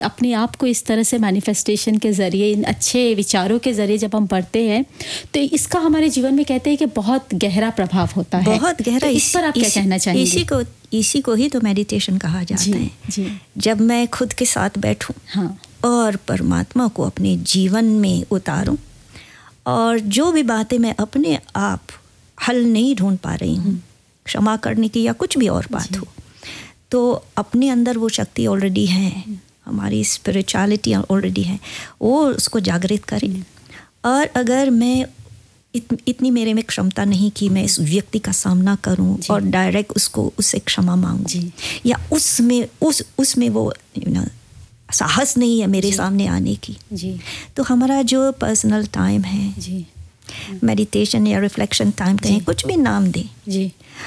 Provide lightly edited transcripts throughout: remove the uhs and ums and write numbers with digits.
अपने आप को इस तरह से मैनिफेस्टेशन के ज़रिए, इन अच्छे विचारों के ज़रिए जब हम पढ़ते हैं तो इसका हमारे जीवन में कहते हैं कि बहुत गहरा प्रभाव होता है। बहुत गहरा। तो इस पर आप क्या कहना चाहेंगे? इसी को ही तो मेडिटेशन कहा जाता है। जी। जब मैं खुद के साथ बैठूं, हाँ, और परमात्मा को अपने जीवन में उतारूं, और जो भी बातें मैं अपने आप हल नहीं ढूंढ पा रही हूँ, क्षमा करने की या कुछ भी और बात हो, तो अपने अंदर वो शक्ति ऑलरेडी है, हमारी स्पिरिचुअलिटी ऑलरेडी है, वो उसको जागृत करें। और अगर मैं इतनी मेरे में क्षमता नहीं कि मैं इस व्यक्ति का सामना करूं और डायरेक्ट उससे क्षमा मांगूं, या उसमें वो साहस नहीं है मेरे सामने आने की, तो हमारा जो पर्सनल टाइम है, मेडिटेशन या रिफ्लेक्शन टाइम कहें, कुछ भी नाम दें,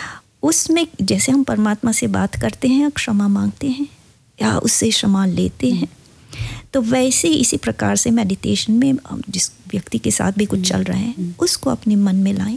उसमें जैसे हम परमात्मा से बात करते हैं, क्षमा मांगते हैं या उससे क्षमा लेते हैं, तो वैसे इसी प्रकार से मेडिटेशन में जिस व्यक्ति के साथ भी कुछ चल रहा है उसको अपने मन में लाएं,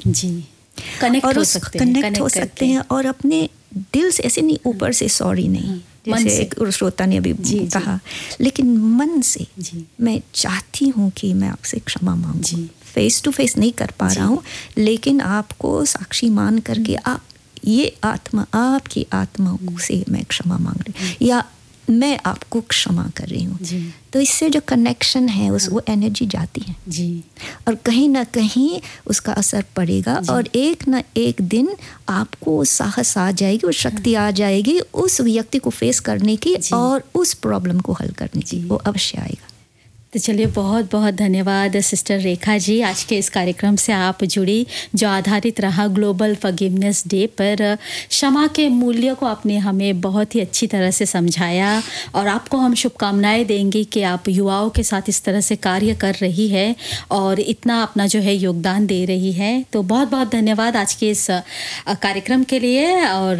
कनेक्ट हो सकते हैं और अपने दिल से, ऐसे नहीं ऊपर से सॉरी नहीं, जैसे एक श्रोता ने अभी कहा, लेकिन मन से मैं चाहती हूँ कि मैं आपसे क्षमा मांगूं। फेस टू फेस नहीं कर पा रहा हूँ, लेकिन आपको साक्षी मान करके आप ये आत्मा, आपकी आत्मा से मैं क्षमा मांग रही हूँ या मैं आपको क्षमा कर रही हूँ, तो इससे जो कनेक्शन है वो एनर्जी जाती है और कहीं ना कहीं उसका असर पड़ेगा और एक ना एक दिन आपको साहस आ जाएगी, वो शक्ति आ जाएगी उस व्यक्ति को फेस करने की और उस प्रॉब्लम को हल करने की, वो अवश्य आएगा। तो चलिए, बहुत बहुत धन्यवाद सिस्टर रेखा जी, आज के इस कार्यक्रम से आप जुड़ी जो आधारित रहा ग्लोबल फॉरगिवनेस डे पर। क्षमा के मूल्य को आपने हमें बहुत ही अच्छी तरह से समझाया और आपको हम शुभकामनाएं देंगे कि आप युवाओं के साथ इस तरह से कार्य कर रही है और इतना अपना जो है योगदान दे रही है। तो बहुत बहुत धन्यवाद आज के इस कार्यक्रम के लिए। और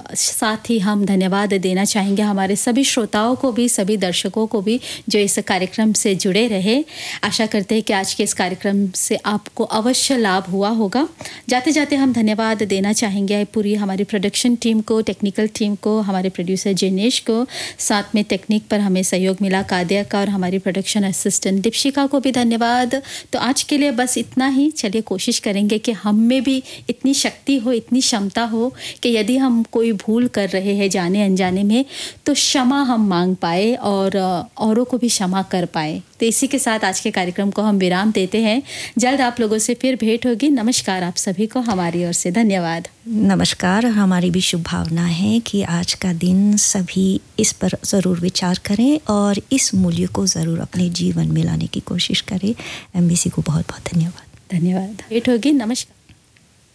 साथ ही हम धन्यवाद देना चाहेंगे हमारे सभी श्रोताओं को भी, सभी दर्शकों को भी जो इस कार्यक्रम से जुड़े रहे। आशा करते हैं कि आज के इस कार्यक्रम से आपको अवश्य लाभ हुआ होगा। जाते जाते हम धन्यवाद देना चाहेंगे पूरी हमारी प्रोडक्शन टीम को, टेक्निकल टीम को, हमारे प्रोड्यूसर जिनेश को, साथ में टेक्निक पर हमें सहयोग मिला कादिया का और हमारी प्रोडक्शन असिस्टेंट दीपशिका को भी धन्यवाद। तो आज के लिए बस इतना ही। चलिए, कोशिश करेंगे कि हम में भी इतनी शक्ति हो, इतनी क्षमता हो कि यदि हम कोई भूल कर रहे हैं जाने अनजाने में, तो क्षमा हम मांग पाए और औरों को भी क्षमा कर पाए। तो इसी के साथ आज के कार्यक्रम को हम विराम देते हैं। जल्द आप लोगों से फिर भेंट होगी। नमस्कार आप सभी को हमारी ओर से धन्यवाद। नमस्कार। हमारी भी शुभ भावना है कि आज का दिन सभी इस पर ज़रूर विचार करें और इस मूल्य को ज़रूर अपने जीवन में लाने की कोशिश करें। एमबीसी को बहुत बहुत धन्यवाद। भेंट होगी। नमस्कार।